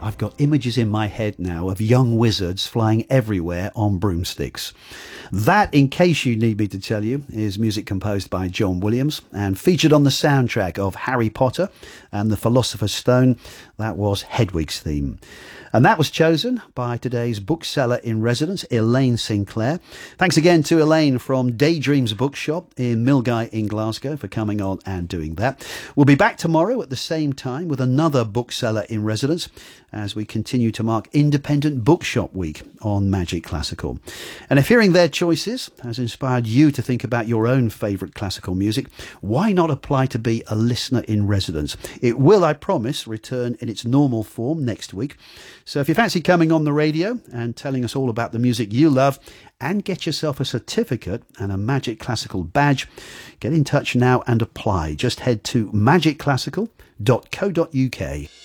I've got images in my head now of young wizards flying everywhere on broomsticks. That, in case you need me to tell you, is music composed by John Williams and featured on the soundtrack of Harry Potter and the Philosopher's Stone. That was Hedwig's theme. And that was chosen by today's bookseller in residence, Elaine Sinclair. Thanks again to Elaine from Daydreams Bookshop in Milngate in Glasgow for coming on and doing that. We'll be back tomorrow at the same time with another bookseller in residence as we continue to mark Independent Bookshop Week on Magic Classical. And if hearing their choices has inspired you to think about your own favourite classical music, why not apply to be a listener in residence? It will, I promise, return in its normal form next week. So if you fancy coming on the radio and telling us all about the music you love and get yourself a certificate and a Magic Classical badge, get in touch now and apply. Just head to magicclassical.co.uk.